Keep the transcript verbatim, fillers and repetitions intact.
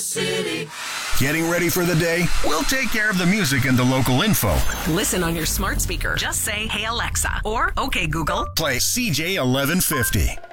City. Getting ready for the day? We'll take care of the music and the local info. Listen on your smart speaker. Just say, "Hey Alexa," or "Okay Google." Play C J eleven fifty.